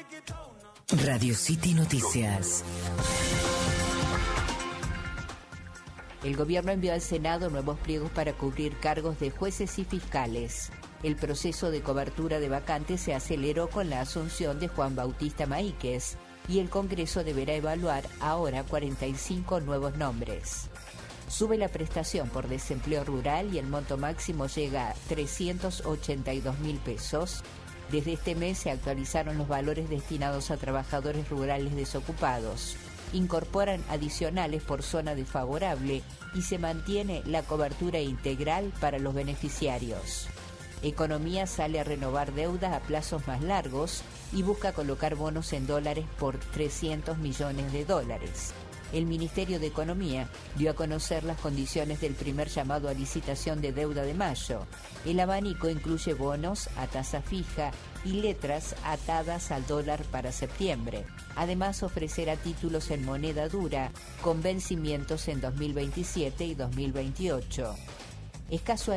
Radio City Noticias. El gobierno envió al Senado nuevos pliegos para cubrir cargos de jueces y fiscales. El proceso de cobertura de vacantes se aceleró con la asunción de Juan Bautista Maíquez y el Congreso deberá evaluar ahora 45 nuevos nombres. Sube la prestación por desempleo rural y el monto máximo llega a 382.000 pesos. Desde este mes se actualizaron los valores destinados a trabajadores rurales desocupados. Incorporan adicionales por zona desfavorable y se mantiene la cobertura integral para los beneficiarios. Economía sale a renovar deuda a plazos más largos y busca colocar bonos en dólares por $300 millones. El Ministerio de Economía dio a conocer las condiciones del primer llamado a licitación de deuda de mayo. El abanico incluye bonos a tasa fija y letras atadas al dólar para septiembre. Además, ofrecerá títulos en moneda dura con vencimientos en 2027 y 2028. Es casual